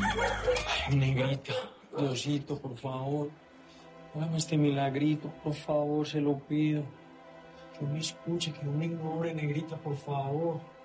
Ay, negrita, Diosito, por favor, hágame este milagrito, por favor, se lo pido. Que no me escuche, que no me ignore, negrita, por favor.